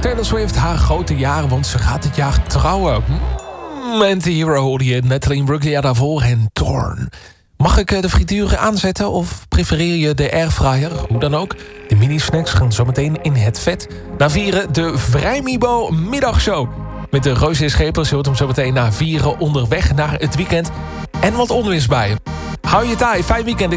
Taylor Swift, haar grote jaren, want ze gaat dit jaar trouwen. En The Hero hoorde je Natalie Imbruglia daarvoor en Torn. Mag ik de frituur aanzetten of prefereer je de airfryer? Hoe dan ook. De mini-snacks gaan zometeen in het vet. Na vieren de Vrijmibo middagshow. Met de Roos Schepers zult hem zometeen na vieren onderweg naar het weekend. En wat onweersbuien. Hou je taai, fijn weekend.